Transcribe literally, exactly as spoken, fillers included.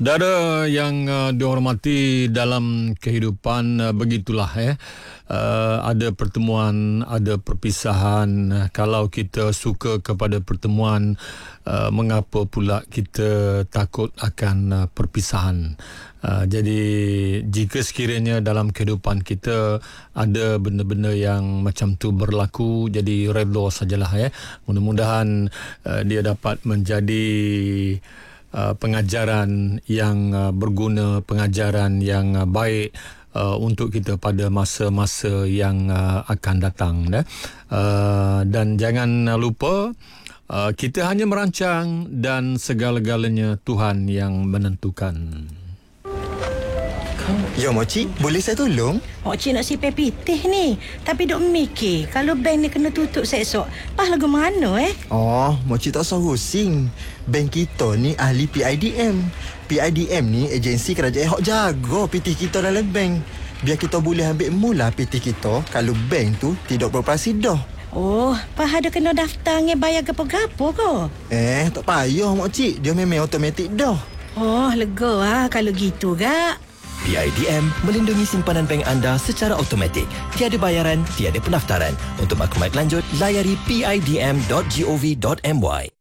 Saudara yang uh, dihormati dalam kehidupan, uh, begitulah eh. Uh, ada pertemuan, ada perpisahan. Kalau kita suka kepada pertemuan, uh, mengapa pula kita takut akan uh, perpisahan? Uh, jadi jika sekiranya dalam kehidupan kita ada benda-benda yang macam tu berlaku, jadi redha sajalah eh. Mudah-mudahan uh, dia dapat menjadi Uh, pengajaran yang uh, berguna, pengajaran yang uh, baik uh, untuk kita pada masa-masa yang uh, akan datang. Eh? Uh, dan jangan lupa, uh, kita hanya merancang dan segala-galanya Tuhan yang menentukan. Ya, Moci, boleh saya tolong? Moci nak sipir pitih ni. Tapi duk mikir, kalau bank ni kena tutup esok, pas lagu mana eh? Oh, Moci tak usah rusing. Bank kita ni ahli P I D M. P I D M ni agensi kerajaan hok jaga pitih kita dalam bank. Biar kita boleh ambil mula pitih kita kalau bank tu tidak beroperasi dah. Oh, pas ada kena daftar nge bayar gapo-gapo ke? Eh, tak payah, Moci. Dia memang automatik dah. Oh, lega ah kalau gitu gak. P I D M melindungi simpanan bank anda secara automatik. Tiada bayaran, tiada pendaftaran. Untuk maklumat lanjut, layari p i d m dot gov dot m y.